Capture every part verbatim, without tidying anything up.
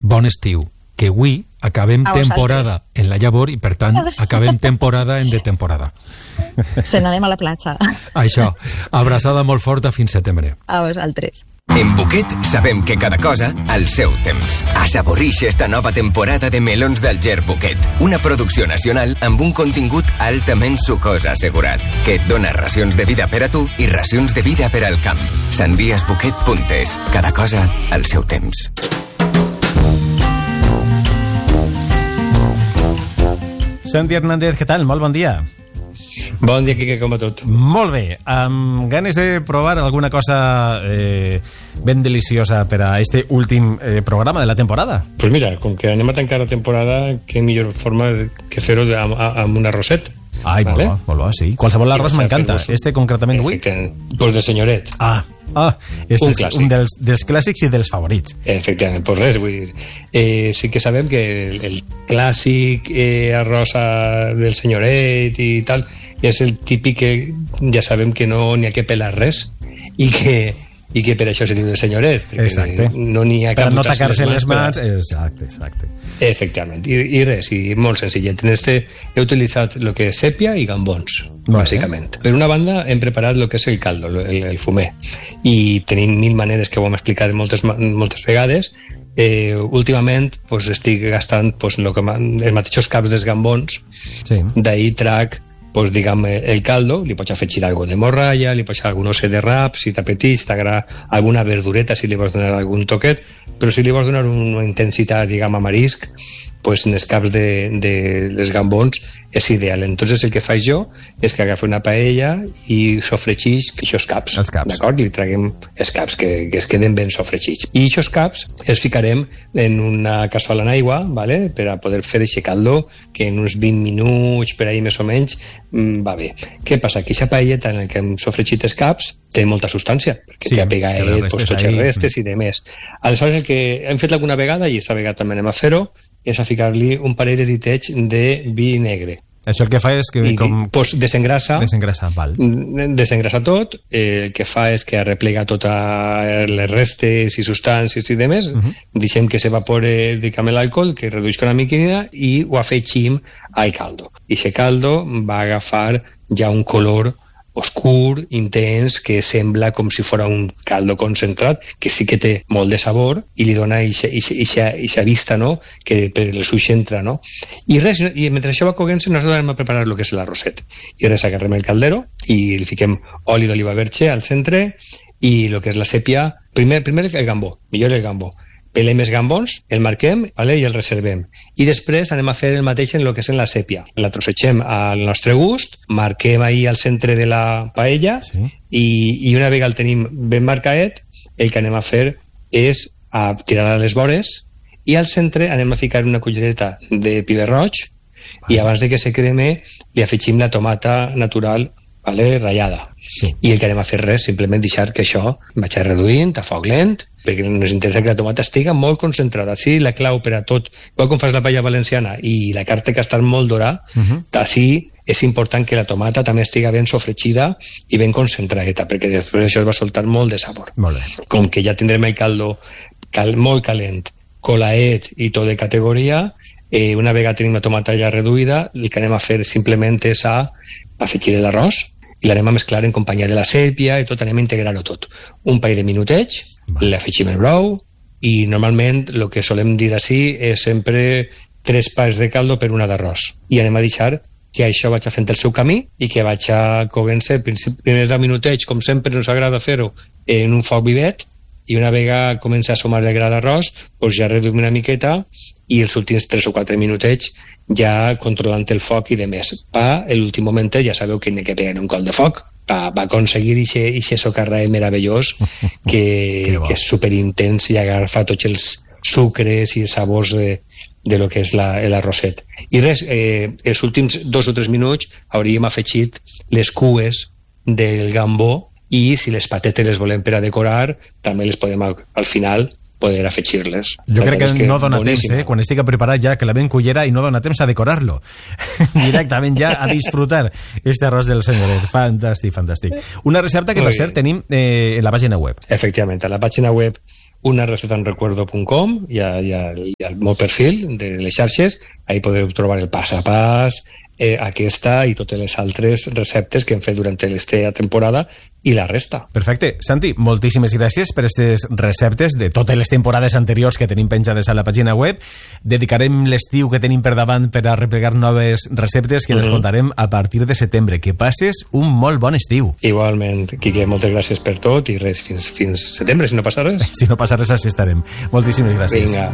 bon estiu, que avui acabem temporada en la llavor i, per tant, acabem temporada en de temporada. Se n'anem a la platja. Això. Abraçada molt forta fins setembre. A vosaltres. En Buquet sabem que cada cosa al seu temps. Assaborix esta nova temporada de melons d'Alger Buquet, una producció nacional amb un contingut altament sucós assegurat, que et dona racions de vida per a tu i racions de vida per al camp. Sandvies Buquet punt es. Cada cosa al seu temps. Santi Hernández, què tal? Molt bon dia. Bon dia, Quique, com va tot? Molt bé. Amb ganes de provar alguna cosa eh, ben deliciosa per a este últim eh, programa de la temporada? Pues mira, com que anem a tancar la temporada, què millor forma que fer-ho amb, amb un arrosset. Ai, vale? molt bo, molt bo, sí. Qualsevol arròs m'encanta. Este concretament avui? Pues de senyoret. Ah, ah este un és clàssic. un dels, dels clàssics i dels favorits. Efectivament, pues res, vull dir, eh, sí que sabem que el, el clàssic eh, arròs del senyoret i tal, és el típic que ja sabem que no n'hi ha que pelar res i que i que per això se diu de senyoret, perquè no n'hi ha per cap no tacar-se les mans, per... exacte, exacte. Efectivament, I, i res, i molt senzillet. En este he utilitzat el que és sèpia i gambons, vale. Bàsicament. Per una banda hem preparat el que és el caldo, el, el fumer, i tenim mil maneres que ho hem explicat moltes, moltes vegades. Eh, últimament pues, estic gastant pues, lo que, els mateixos caps dels gambons, sí. D'ahir trac pues, diguem, el caldo, li pots afegir algo de morralla, li pots algun osse de rap, si t'apeteix, t'agrada alguna verdureta, si li vols donar algun toquet, però si li vols donar una intensitat, diguem, a marisc, pues en els caps de, de les gambons és ideal. Entonces el que faig jo és que agafo una paella i sofregix aquests caps, caps. D'acord? Li traguem els caps, que, que es queden ben sofregits. I aquests caps els ficarem en una cassola en aigua, ¿vale? Per a poder fer aquest caldo, que en uns vint minuts, per ahí més o menys, va bé. Què passa? Que aquesta paelleta en què hem sofregit els caps té molta substància, perquè sí, té apegaet pues, tots els restes i demés. Aleshores, el que hem fet alguna vegada, i esta vegada també anem a fer-ho, és a ficar-li un parell de ditets de vi negre. Això el que fa és que... I, com... pues, desengrassa, desengrassa, val. desengrassa tot, eh, el que fa és que arreplega totes les restes i substàncies i demés, uh -huh. deixem que s'evapore l'alcohol, que reduïsca una miquina i ho afegim al caldo. I aquest caldo va agafar ja un color oscur, intens, que sembla com si fos un caldo concentrat, que sí que té molt de sabor i li dona aquesta vista, no?, que per el suix entra, no? I res, i mentre això va coguent-se, nosaltres anem a preparar el que és l'arrosset. I res, agarrem el caldero i li fiquem oli d'oliva verge al centre i el que és la sèpia, primer, primer el gambó, millor el gambó. Pelem els gambons, el marquem, vale, i el reservem. I després anem a fer el mateix en el que és en la sèpia. La trossegem al nostre gust, marquem ahí al centre de la paella, sí. i, i una vegada el tenim ben marcaet, el que anem a fer és a tirar a les vores i al centre anem a ficar una cullereta de piber roig ah. i abans de que se creme li afegim la tomata natural, vale, ratllada. Sí. I el que anem a fer res, simplement deixar que això vagi reduint a foc lent, perquè ens interessa que la tomata estigui molt concentrada. Sí, la clau per a tot, igual com fas la paella valenciana i la carn té que estar molt dorada, uh-huh. així és important que la tomata també estigui ben sofregida i ben concentradeta, perquè després això es va soltar molt de sabor. Molt bé. Com que ja tindrem el caldo cal, molt calent, colaet i tot de categoria, eh, una vegada tenim la tomata ja reduïda, el que anem a fer simplement és a afegir l'arròs i l'anem a mesclar en companyia de la sèpia i tot, anem a integrar-ho tot. Un parell de minutets, l'afegim el brou i normalment el que solem dir així és sempre tres parts de caldo per una d'arròs. I anem a deixar que això vagi fent el seu camí i que vagi coguent-se primers deu minutets, com sempre ens agrada fer-ho, en un foc vivet, i una vegada comença a sumar el gra d'arròs, doncs ja reduïm una miqueta i els últims tres o quatre minutets ja controlant el foc i de més. Pa, l'últim momentet, ja sabeu que n'hi ha que pegar un col de foc, va, va aconseguir aquest socarrae meravellós que, que és superintens i agafa tots els sucres i els sabors de, de lo que és l'arrosset. I res, eh, els últims dos o tres minuts hauríem afegit les cues del gambó i si les patates les volem per a decorar també les podem al, al final poder afegir-les. Jo crec que, que no dona temps, eh? Quan estic preparat ja que la ben cullera i no dona temps a decorar-lo. Directament ja a disfrutar este arròs del senyoret. Fantàstic, fantàstic. Una recepta que, per cert, tenim eh, en la pàgina web. Efectivament, a la pàgina web una receta en recuerdo punt com, hi ha, hi ha, hi ha el meu perfil de les xarxes, ahí podreu trobar el pas a pas, eh, aquesta i totes les altres receptes que hem fet durant l'esta temporada i la resta. Perfecte. Santi, moltíssimes gràcies per aquestes receptes de totes les temporades anteriors que tenim penjades a la pàgina web. Dedicarem l'estiu que tenim per davant per a replegar noves receptes que mm-hmm. les contarem a partir de setembre. Que passes un molt bon estiu. Igualment, Quique, moltes gràcies per tot i res, fins, fins setembre, si no passa res. Si no passa res, així estarem. Moltíssimes gràcies. Vinga.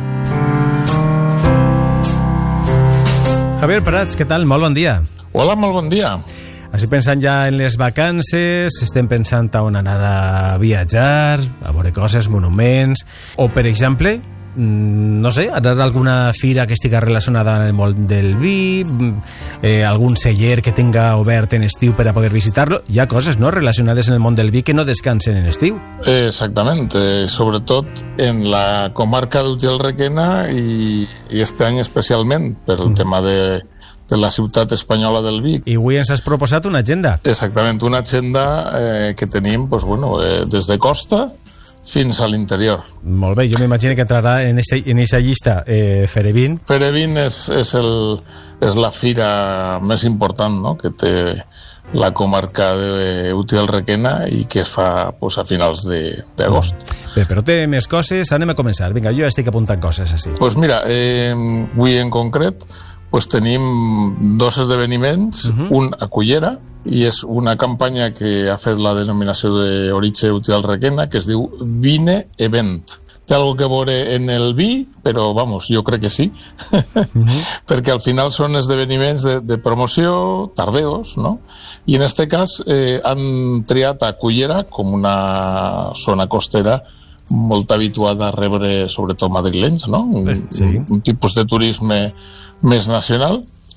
Javier Prats, què tal? Molt bon dia. Hola, molt bon dia. Estic pensant ja en les vacances, estem pensant on anar a viatjar, a veure coses, monuments, o, per exemple, no sé, anar a alguna fira que estigui relacionada amb el món del vi, eh, algun celler que tenga obert en estiu per a poder visitar-lo. Hi ha coses, no?, relacionades en el món del vi que no descansen en estiu. Exactament, eh, sobretot en la comarca d'Utiel-Requena i, i este any especialment per el mm. tema de, de la ciutat espanyola del vi. I avui ens has proposat una agenda. Exactament, una agenda eh, que tenim pues, bueno, eh, des de costa fins a l'interior. Molt bé, jo m'imagino que entrarà en aquesta llista eh, Ferevin. Ferevin és, és, el, és la fira més important, no?, que té la comarca d'Utiel-Requena i que es fa pues, a finals d'agost. Bé, però té més coses, anem a començar. Vinga, jo estic apuntant coses així. Pues mira, eh, avui en concret pues tenim dos esdeveniments, uh-huh. un a Cullera, i és una campanya que ha fet la denominació d'Oriche Utiel-Requena, que es diu Vine Event. Té algo que veure en el vi, però, vamos, jo crec que sí, uh-huh. perquè al final són esdeveniments de, de promoció, tardeos, no? I en este cas eh, han triat a Cullera com una zona costera molt habituada a rebre, sobretot madrilenys, no? Un, sí. un, un tipus de turisme més nacional,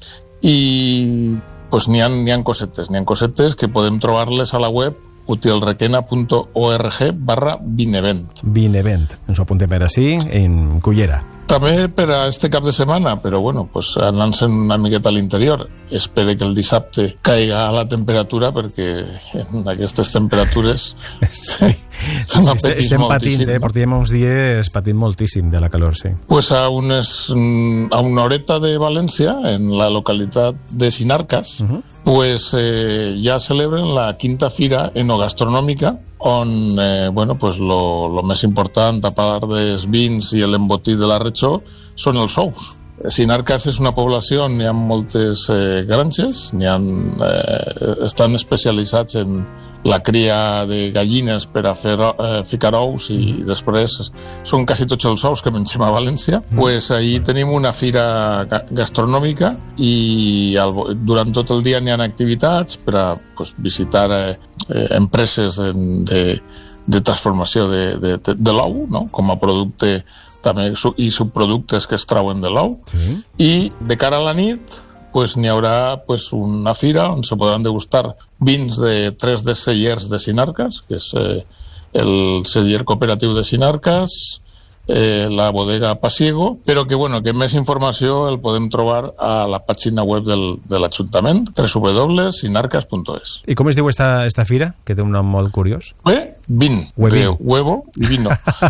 i pues n'hi ha, n'hi ha cosetes, n'hi ha cosetes que podem trobar-les a la web utielrequena punt org barra vinevent. Vinevent, ens ho apuntem per així, en Cullera. També per a este cap de setmana, però bueno, pues anant-se'n una miqueta a l'interior. Espero que el dissabte caiga la temperatura, perquè en aquestes temperatures sí, sí, sí, estem patint, eh? Portem uns dies patint moltíssim de la calor, sí. Pues a, unes, a una horeta de València, en la localitat de Sinarcas, uh-huh. pues eh, ja celebren la quinta fira enogastronòmica, on eh, bueno, pues lo, lo més important, a part dels vins i l'embotit de la Rechó, són els ous. Sinarcas és una població on hi ha moltes eh, granges, n'hi ha, eh, estan especialitzats en la cria de gallines per a fer, eh, ficar ous, i després són quasi tots els ous que mengem a València. Mm. Pues ahí tenim una fira gastronòmica i al, durant tot el dia n'hi ha activitats per a pues, visitar eh, eh, empreses en, de, de transformació de, de, de, de l'ou, no?, com a producte també, i subproductes que es trauen de l'ou. Sí. I de cara a la nit pues, n'hi haurà pues, una fira on se podran degustar vins de tres dels cellers de Sinarcas, que és eh, el celler cooperatiu de Sinarcas, eh, la bodega Pasiego, però que, bueno, que més informació el podem trobar a la pàgina web del, de l'Ajuntament, w w w punt sinarcas punt es. I com es diu esta, esta fira, que té un nom molt curiós? Bé, vin, de huevo i vino.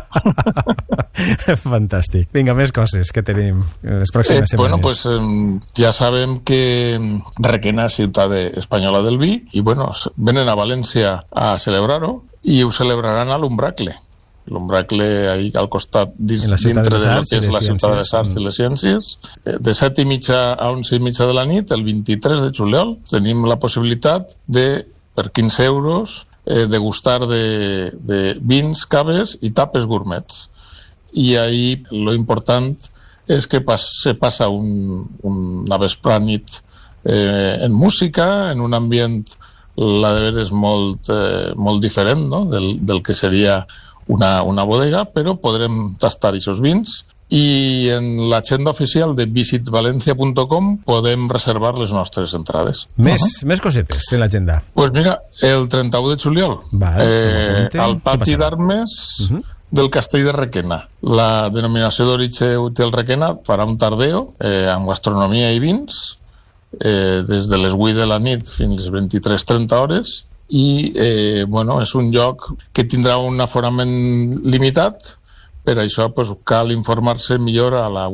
Fantàstic. Vinga, més coses que tenim les pròximes eh, setmanes. Bueno, pues eh, ja sabem que Requena és ciutat espanyola del vi i, bueno, venen a València a celebrar-ho i ho celebraran a l'Umbracle. L'Umbracle ahí al costat, dins, dintre de lo que és la ciutat de les Arts i les Ciències. De set i mitja a onze i mitja de la nit, el vint-i-tres de juliol, tenim la possibilitat de, per quinze euros, eh, degustar de, de vins, caves i tapes gourmets. I ahí lo important és que pas, se passa un, una vesprà nit eh, en música, en un ambient, la de veres, molt, eh, molt diferent, no?, del, del que seria una, una bodega, però podrem tastar aquests vins, i en l'agenda oficial de visit valencia punt com podem reservar les nostres entrades. Més, uh-huh. més cosetes en l'agenda. Pues mira, el trenta-u de juliol, vale, eh, al pati d'armes uh-huh. del Castell de Requena. La denominació d'Oriche Utiel-Requena farà un tardeo eh, amb gastronomia i vins, eh, des de les vuit de la nit fins les vint-i-tres trenta hores, i eh, bueno, és un lloc que tindrà un aforament limitat, Per això pues, cal informar-se millor a la